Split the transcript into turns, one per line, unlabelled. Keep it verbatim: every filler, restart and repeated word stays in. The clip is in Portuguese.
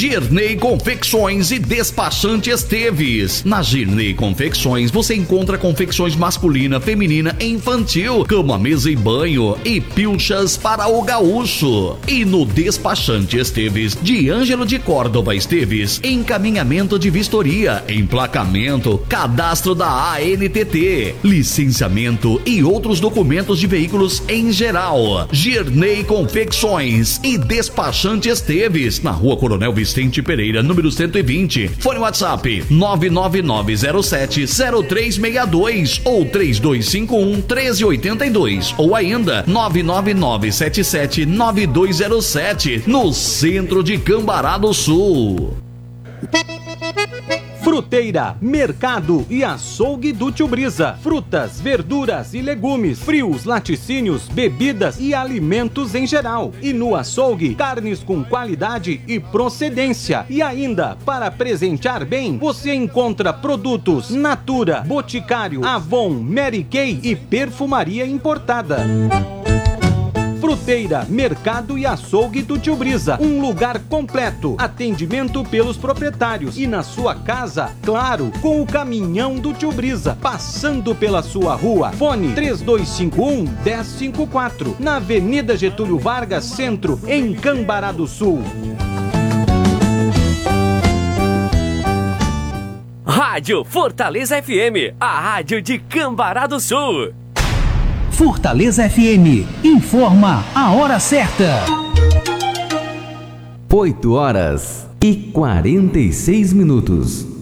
Girney Confecções e Despachante Esteves. Na Girney Confecções você encontra confecções masculina, feminina e infantil, cama, mesa e banho e pilchas para o gaúcho. E no Despachante Esteves, de Ângelo de Córdova Esteves, encaminhamento de vistoria, emplacamento, cadastro da A N T T, licenciamento e outros documentos de veículos em geral. Girney Confecções e Despachante Esteves, na Rua Coronel Vicente Pereira, número cento e vinte. Fone WhatsApp nove nove nove zero sete zero três seis dois ou três dois cinco um um três oito dois ou ainda nove nove nove sete sete nove dois zero sete, no centro de Cambará do Sul.
Fruteira, mercado e açougue do Tio Brisa. Frutas, verduras e legumes, frios, laticínios, bebidas e alimentos em geral. E no açougue, carnes com qualidade e procedência. E ainda, para presentear bem, você encontra produtos Natura, Boticário, Avon, Mary Kay e perfumaria importada. Fruteira, mercado e açougue do Tio Brisa. Um lugar completo. Atendimento pelos proprietários. E na sua casa, claro, com o caminhão do Tio Brisa, passando pela sua rua. Fone três dois cinco um um zero cinco quatro. Na Avenida Getúlio Vargas, Centro, em Cambará do Sul.
Rádio Fortaleza F M, a rádio de Cambará do Sul.
Fortaleza F M, informa a hora certa.
oito horas e quarenta e seis minutos.